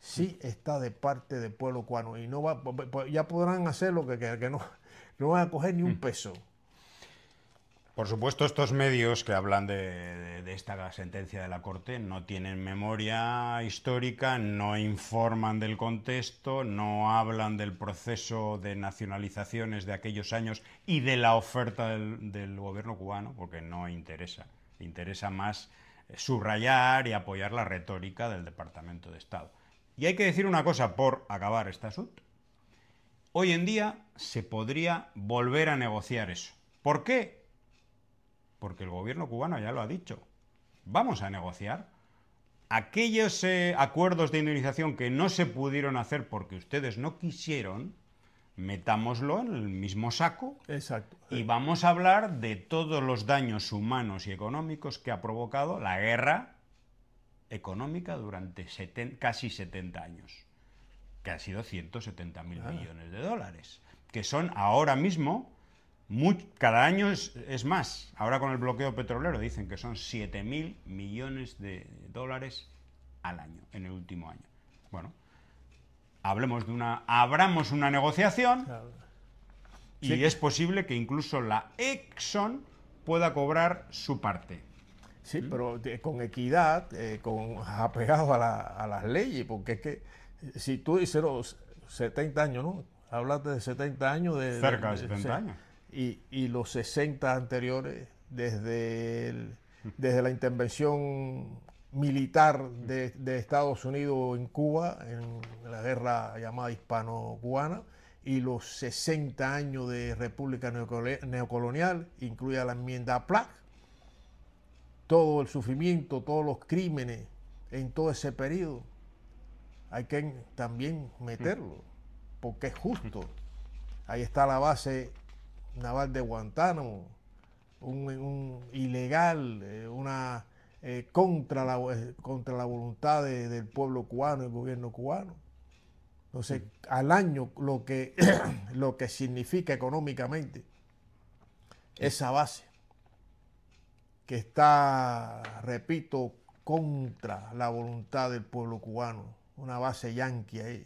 sí está de parte del pueblo cubano y no va, ya podrán hacer lo que no, no van a coger ni un peso. Por supuesto, estos medios que hablan de esta sentencia de la Corte no tienen memoria histórica, no informan del contexto, no hablan del proceso de nacionalizaciones de aquellos años y de la oferta del gobierno cubano, porque no interesa. Interesa más subrayar y apoyar la retórica del Departamento de Estado. Y hay que decir una cosa por acabar este asunto. Hoy en día se podría volver a negociar eso. ¿Por qué? Porque el gobierno cubano ya lo ha dicho. Vamos a negociar. Aquellos acuerdos de indemnización que no se pudieron hacer porque ustedes no quisieron, metámoslo en el mismo saco. Exacto. Y vamos a hablar de todos los daños humanos y económicos que ha provocado la guerra económica durante casi 70 años, que ha sido 170.000 millones de dólares, que son ahora mismo... cada año es más. Ahora con el bloqueo petrolero dicen que son 7.000 millones de dólares al año, en el último año. Bueno, abramos una negociación y Sí. es posible que incluso la Exxon pueda cobrar su parte. Sí, pero con equidad, apegado a las leyes, porque es que si tú dices los 70 años, ¿no? Hablaste de 70 años. Cerca de 70 años. Y los 60 anteriores, desde la intervención militar de Estados Unidos en Cuba, en la guerra llamada hispano-cubana, y los 60 años de República Neocolonial, incluida la enmienda Platt, todo el sufrimiento, todos los crímenes en todo ese periodo, hay que también meterlo, porque es justo. Ahí está la base naval de Guantánamo, un ilegal, contra la voluntad del pueblo cubano, del gobierno cubano. Entonces, al año lo que significa económicamente esa base, que está, repito, contra la voluntad del pueblo cubano, una base yanqui ahí,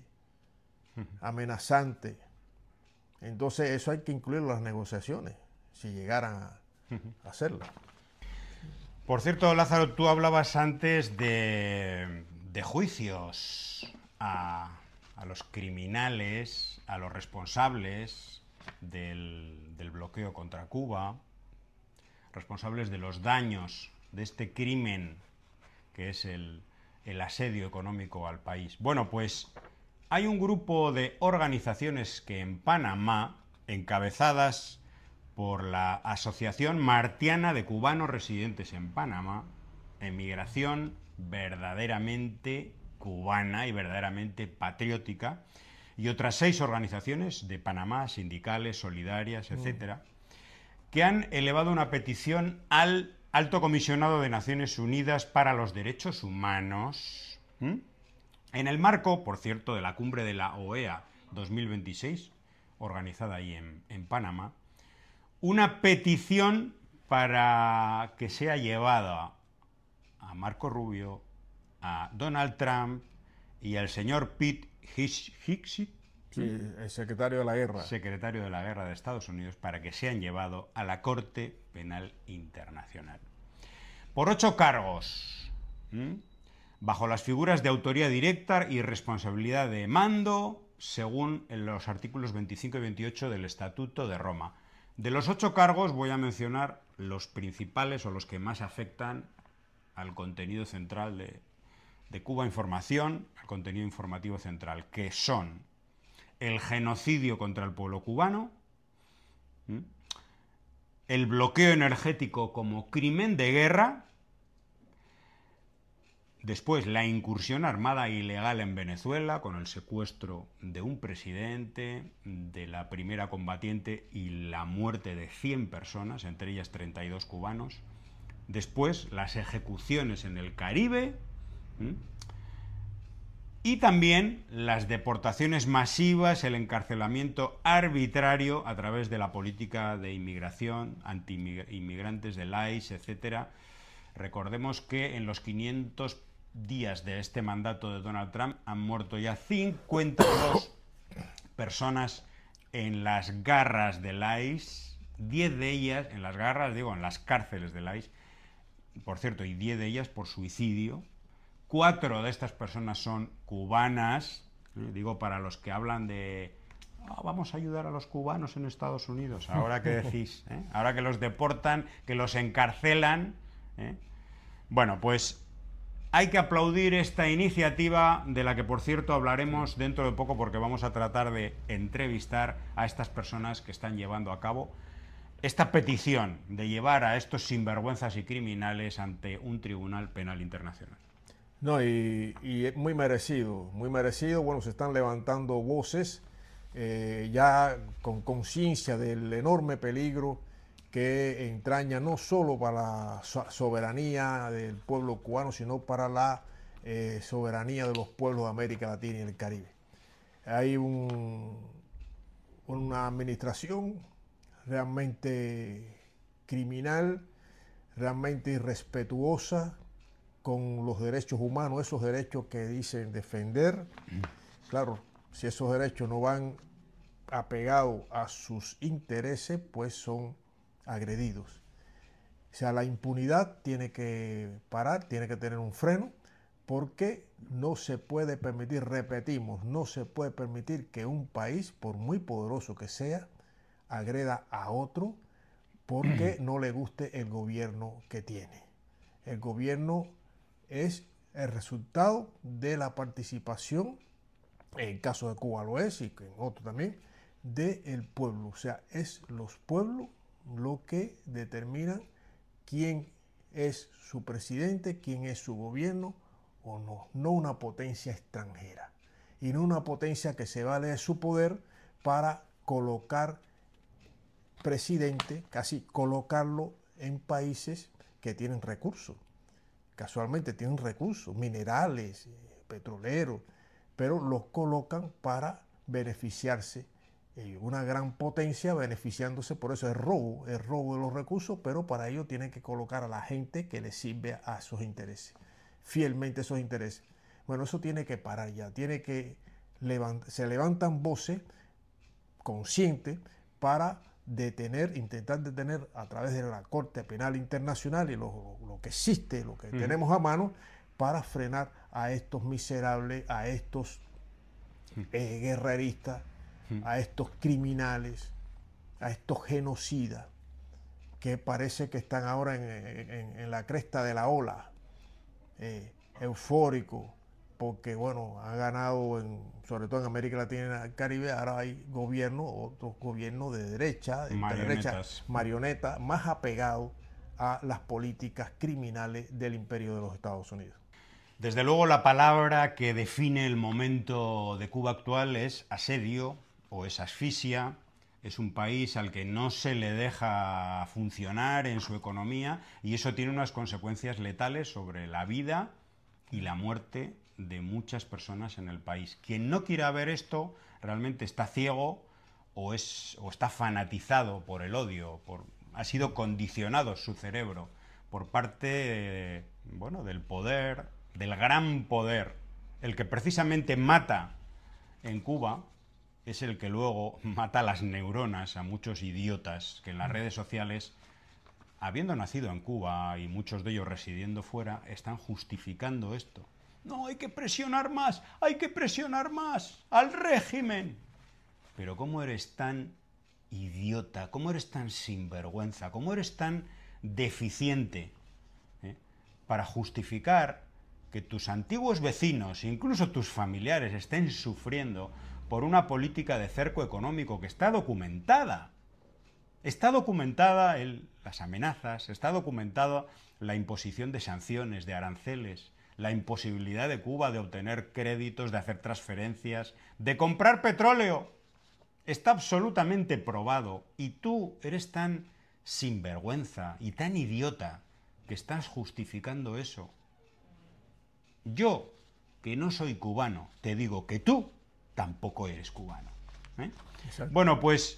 amenazante. Entonces eso hay que incluirlo en las negociaciones, si llegaran a hacerlo. Por cierto, Lázaro, tú hablabas antes de juicios a los criminales, a los responsables del bloqueo contra Cuba, responsables de los daños de este crimen que es el asedio económico al país. Bueno, pues hay un grupo de organizaciones que en Panamá, encabezadas por la Asociación Martiana de Cubanos Residentes en Panamá, emigración verdaderamente cubana y verdaderamente patriótica, y otras 6 organizaciones de Panamá, sindicales, solidarias, etcétera, que han elevado una petición al Alto Comisionado de Naciones Unidas para los Derechos Humanos, en el marco, por cierto, de la cumbre de la OEA 2026, organizada ahí en Panamá, una petición para que sea llevada a Marco Rubio, a Donald Trump y al señor Pete Hegseth, Sí, el secretario de la guerra. secretario de la Guerra de Estados Unidos, para que sean llevados a la Corte Penal Internacional. Por 8 cargos, bajo las figuras de autoría directa y responsabilidad de mando, según los artículos 25 y 28 del Estatuto de Roma. De los 8 cargos voy a mencionar los principales o los que más afectan al contenido central de Cuba Información, al contenido informativo central, que son el genocidio contra el pueblo cubano, el bloqueo energético como crimen de guerra, después la incursión armada ilegal en Venezuela con el secuestro de un presidente, de la primera combatiente y la muerte de 100 personas, entre ellas 32 cubanos, después las ejecuciones en el Caribe, y también las deportaciones masivas, el encarcelamiento arbitrario a través de la política de inmigración, anti-inmigrantes del ICE, etc. Recordemos que en los 500 días de este mandato de Donald Trump han muerto ya 52 personas en las garras del ICE, 10 de ellas, en las garras, digo, en las cárceles del ICE, por cierto, y 10 de ellas por suicidio. 4 de estas personas son cubanas, digo, para los que hablan de vamos a ayudar a los cubanos en Estados Unidos, ahora que decís, ahora que los deportan, que los encarcelan, Bueno, pues hay que aplaudir esta iniciativa, de la que por cierto hablaremos dentro de poco, porque vamos a tratar de entrevistar a estas personas que están llevando a cabo esta petición de llevar a estos sinvergüenzas y criminales ante un tribunal penal internacional. No, y es muy merecido, muy merecido. Bueno, se están levantando voces ya con conciencia del enorme peligro que entraña no solo para la soberanía del pueblo cubano, sino para la soberanía de los pueblos de América Latina y el Caribe. Hay una administración realmente criminal, realmente irrespetuosa con los derechos humanos, esos derechos que dicen defender. Claro, si esos derechos no van apegados a sus intereses, pues son agredidos. O sea, la impunidad tiene que parar, tiene que tener un freno, porque no se puede permitir, repetimos, no se puede permitir que un país, por muy poderoso que sea, agreda a otro porque no le guste el gobierno que tiene. El gobierno es el resultado de la participación, en el caso de Cuba lo es, y en otro también, del pueblo. O sea, es los pueblos lo que determinan quién es su presidente, quién es su gobierno o no. No una potencia extranjera. Y no una potencia que se vale de su poder para colocar presidente, casi colocarlo en países que tienen recursos. Casualmente tienen recursos, minerales, petroleros, pero los colocan para beneficiarse. Una gran potencia beneficiándose, por eso es robo de los recursos, pero para ello tienen que colocar a la gente que les sirve a sus intereses, fielmente a esos intereses. Bueno, eso tiene que parar ya, se levantan voces conscientes para intentar detener a través de la Corte Penal Internacional y lo que existe, lo que tenemos a mano, para frenar a estos miserables, a estos guerreristas, a estos criminales, a estos genocidas, que parece que están ahora en la cresta de la ola, eufórico, porque bueno, ha ganado sobre todo en América Latina y el Caribe. Ahora hay otros gobiernos de derecha, marionetas, más apegados a las políticas criminales del imperio de los Estados Unidos. Desde luego, la palabra que define el momento de Cuba actual es asedio o es asfixia. Es un país al que no se le deja funcionar en su economía, y eso tiene unas consecuencias letales sobre la vida y la muerte de muchas personas en el país. Quien no quiera ver esto realmente está ciego o está fanatizado por el odio, ha sido condicionado su cerebro por parte del poder, del gran poder. El que precisamente mata en Cuba es el que luego mata las neuronas a muchos idiotas que en las redes sociales, habiendo nacido en Cuba y muchos de ellos residiendo fuera, están justificando esto. No, hay que presionar más al régimen. Pero ¿cómo eres tan idiota? ¿Cómo eres tan sinvergüenza? ¿Cómo eres tan deficiente para justificar que tus antiguos vecinos, incluso tus familiares, estén sufriendo por una política de cerco económico que está documentada? Está documentada las amenazas, está documentada la imposición de sanciones, de aranceles, la imposibilidad de Cuba de obtener créditos, de hacer transferencias, de comprar petróleo. Está absolutamente probado, y tú eres tan sinvergüenza y tan idiota que estás justificando eso. Yo, que no soy cubano, te digo que tú tampoco eres cubano. Bueno, pues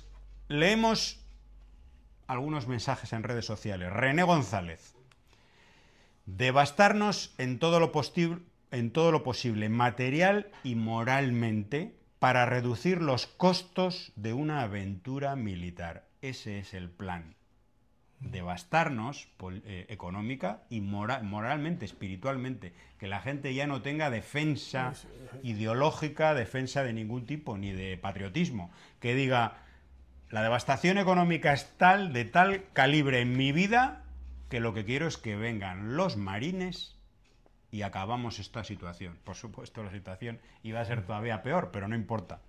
leemos algunos mensajes en redes sociales. René González. Devastarnos en todo lo posible, material y moralmente, para reducir los costos de una aventura militar. Ese es el plan. Devastarnos económica y moralmente, espiritualmente, que la gente ya no tenga defensa ideológica, defensa de ningún tipo, ni de patriotismo, que diga, la devastación económica es tal, de tal calibre en mi vida, que lo que quiero es que vengan los marines y acabamos esta situación. Por supuesto, la situación iba a ser todavía peor, pero no importa.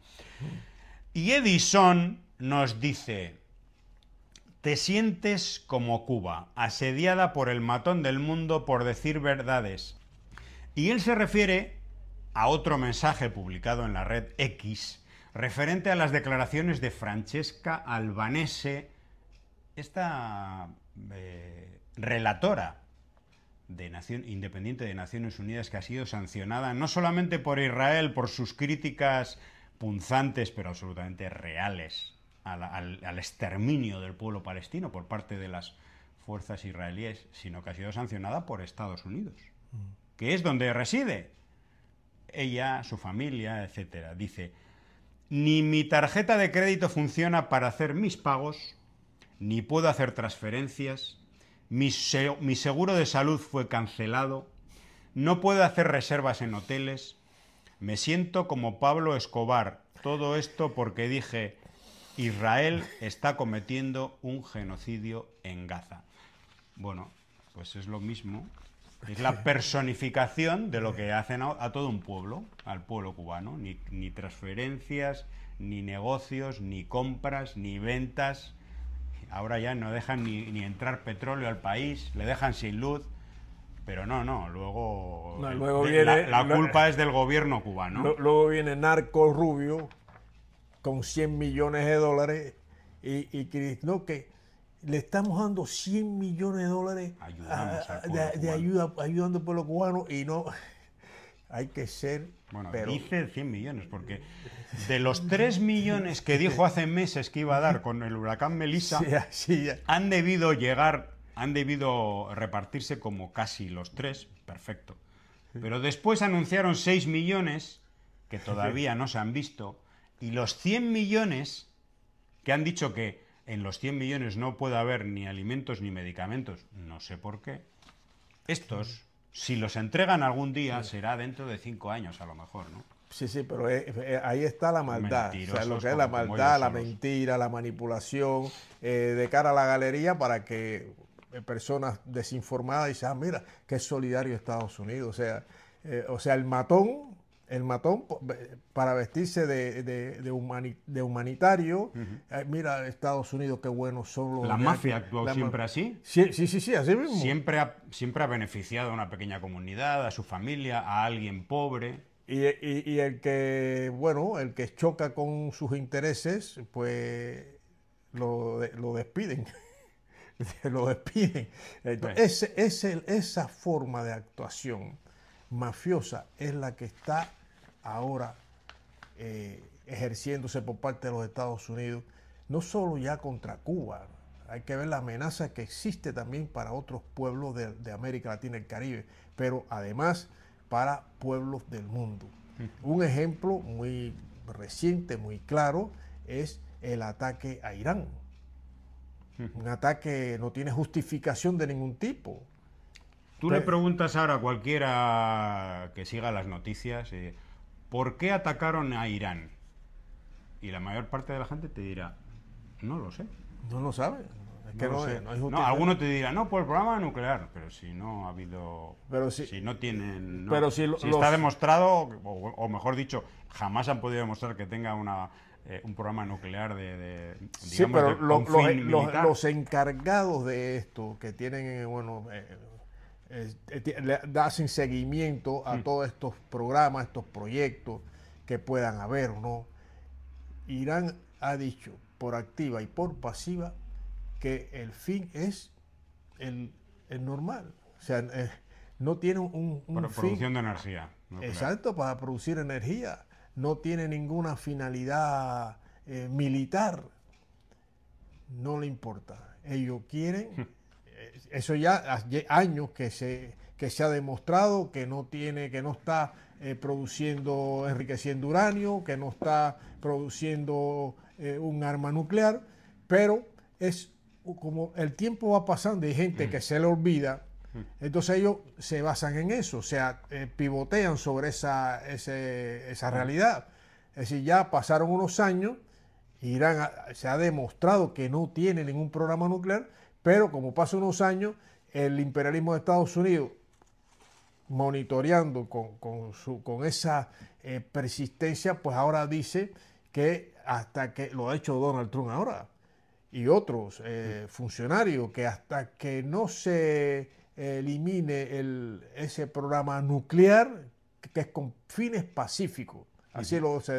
Y Edison nos dice: te sientes como Cuba, asediada por el matón del mundo por decir verdades. Y él se refiere a otro mensaje publicado en la red X, referente a las declaraciones de Francesca Albanese, esta relatora independiente de Naciones Unidas, que ha sido sancionada no solamente por Israel por sus críticas punzantes, pero absolutamente reales, al exterminio del pueblo palestino por parte de las fuerzas israelíes, sino que ha sido sancionada por Estados Unidos, que es donde reside ella, su familia, etcétera. Dice: ni mi tarjeta de crédito funciona para hacer mis pagos, ni puedo hacer transferencias, mi seguro de salud fue cancelado, no puedo hacer reservas en hoteles, me siento como Pablo Escobar. Todo esto porque dije: Israel está cometiendo un genocidio en Gaza. Bueno, pues es lo mismo. Es la personificación de lo que hacen a todo un pueblo, al pueblo cubano. Ni transferencias, ni negocios, ni compras, ni ventas. Ahora ya no dejan ni entrar petróleo al país, le dejan sin luz. Pero luego la culpa es del gobierno cubano. Luego viene Narco Rubio con 100 millones de dólares y que no, que le estamos dando 100 millones de dólares de ayuda, ayudando al pueblo cubano, y no, hay que ser... Bueno, dice 100 millones, porque de los 3 millones que dijo hace meses que iba a dar con el huracán Melissa, han debido repartirse como casi los 3, perfecto. Pero después anunciaron 6 millones, que todavía no se han visto, y los 100 millones, que han dicho que en los 100 millones no puede haber ni alimentos ni medicamentos, no sé por qué, estos, si los entregan algún día, será dentro de 5 años a lo mejor, ¿no? Sí, pero ahí está la maldad. O sea, lo que es la maldad, la mentira, la manipulación de cara a la galería, para que personas desinformadas dicen: mira, qué solidario Estados Unidos. O sea, el matón para vestirse de humanitario, mira, Estados Unidos, qué buenos son los... La mafia actuó siempre así. Sí, así mismo. Siempre ha beneficiado a una pequeña comunidad, a su familia, a alguien pobre. Y el que, bueno, el que choca con sus intereses, pues lo despiden. Lo despiden. Entonces, esa forma de actuación mafiosa es la que está ahora ejerciéndose por parte de los Estados Unidos, no solo ya contra Cuba. Hay que ver la amenaza que existe también para otros pueblos de América Latina y el Caribe, pero además para pueblos del mundo. Un ejemplo muy reciente, muy claro, es el ataque a Irán. Un ataque que no tiene justificación de ningún tipo. Tú le preguntas ahora a cualquiera que siga las noticias, ¿por qué atacaron a Irán? Y la mayor parte de la gente te dirá: no lo sé. No lo sabe. Es que no hay justicia. No, alguno te dirá: no, por el programa nuclear. Pero si no ha habido... si no tienen... No, pero si está demostrado, o mejor dicho, jamás han podido demostrar que tenga un programa nuclear digamos, sí, pero los encargados de esto, que tienen, hacen seguimiento a todos estos programas, estos proyectos que puedan haber o no. Irán ha dicho por activa y por pasiva que el fin es el normal. O sea, no tiene un para fin. Producción de energía. Exacto, para producir energía. No tiene ninguna finalidad militar. No le importa. Ellos quieren... Eso ya hace años que que se ha demostrado que no está enriqueciendo uranio, que no está produciendo un arma nuclear, pero es como el tiempo va pasando y hay gente que se le olvida, entonces ellos se basan en eso, o sea, pivotean sobre esa realidad. Es decir, ya pasaron unos años, Irán se ha demostrado que no tiene ningún programa nuclear, pero como pasan unos años, el imperialismo de Estados Unidos, monitoreando con esa persistencia, pues ahora dice que hasta que, lo ha hecho Donald Trump ahora, y otros funcionarios, que hasta que no se elimine ese programa nuclear, que es con fines pacíficos, así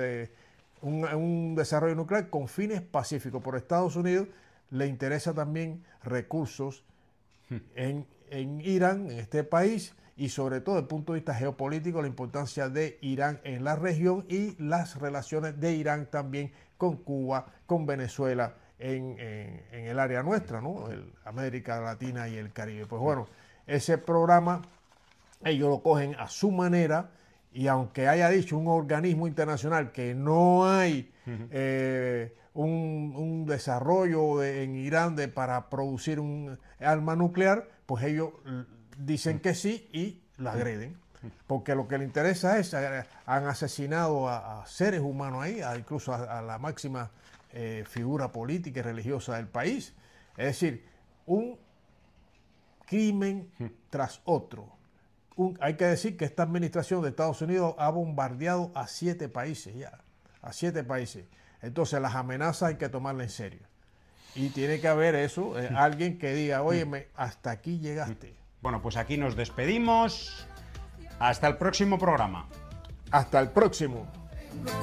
un desarrollo nuclear con fines pacíficos. Por Estados Unidos le interesa también recursos en Irán, en este país, y sobre todo desde el punto de vista geopolítico, la importancia de Irán en la región y las relaciones de Irán también con Cuba, con Venezuela, en el área nuestra, ¿no? América Latina y el Caribe. Pues bueno, ese programa ellos lo cogen a su manera, y aunque haya dicho un organismo internacional que no hay un desarrollo en Irán para producir un arma nuclear, pues ellos dicen que sí y la agreden. Porque lo que les interesa es, han asesinado a seres humanos ahí, incluso a la máxima figura política y religiosa del país. Es decir, un crimen tras otro. Hay que decir que esta administración de Estados Unidos ha bombardeado a 7 países ya, a 7 países. Entonces las amenazas hay que tomarlas en serio. Y tiene que haber eso, alguien que diga, óyeme, hasta aquí llegaste. Bueno, pues aquí nos despedimos. Hasta el próximo programa. Hasta el próximo.